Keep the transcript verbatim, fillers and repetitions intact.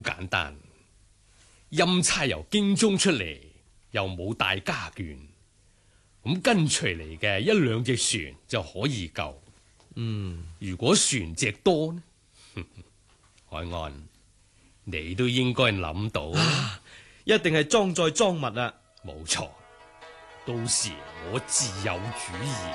簡單，欽差由京中出嚟，又冇帶家眷，咁跟隨嚟嘅一兩隻船就可以夠。 嗯， 如果船隻多呢？海岸，你都應該諗到， 啊、一定係裝載贓物啊！ 冇錯，到時我自有主意。